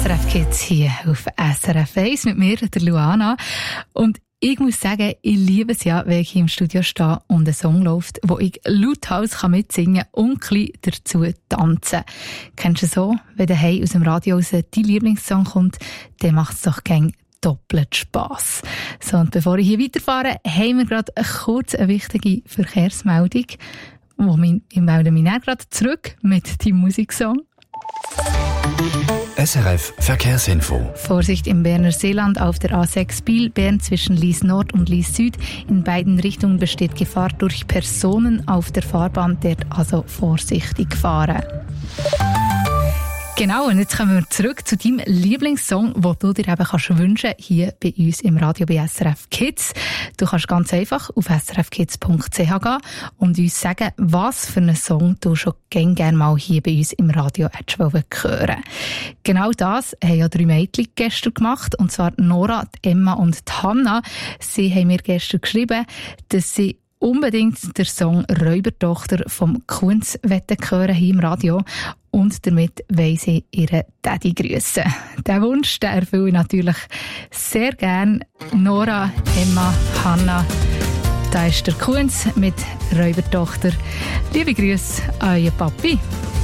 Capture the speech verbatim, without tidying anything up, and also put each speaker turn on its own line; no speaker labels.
S R F Kids hier auf S R F eins mit mir, der Luana. Und ich muss sagen, ich liebe es ja, wenn ich hier im Studio stehe und ein Song läuft, wo ich lauthals mitsingen kann und ein bisschen dazu tanzen. Kennst du so, wenn daheim aus dem Radio raus dein Lieblingssong kommt, dann macht es doch gern doppelt Spass. So, und bevor ich hier weiterfahre, haben wir gerade kurz eine wichtige Verkehrsmeldung. Wo ich melde mich dann gerade zurück mit dem Musiksong.
S R F Verkehrsinfo.
Vorsicht im Berner Seeland auf der A sechs Biel, Bern zwischen Lies Nord und Lies Süd. In beiden Richtungen besteht Gefahr durch Personen auf der Fahrbahn, dort also vorsichtig fahren. Genau, und jetzt kommen wir zurück zu deinem Lieblingssong, den du dir eben kannst wünschen hier bei uns im Radio bei S R F Kids. Du kannst ganz einfach auf s r f kids punkt c h gehen und uns sagen, was für einen Song du schon gerne gern mal hier bei uns im Radio hättest hören. Genau das haben ja drei Mädchen gestern gemacht, und zwar Nora, Emma und Hanna. Sie haben mir gestern geschrieben, dass sie unbedingt den Song «Räubertochter» vom Kunz hören hier im Radio. Und damit wollen sie ihren Daddy grüssen. Diesen Wunsch den erfülle ich natürlich sehr gern. Nora, Emma, Hanna, da ist der Kunz mit «Räubertochter». Liebe Grüße an euren Papi.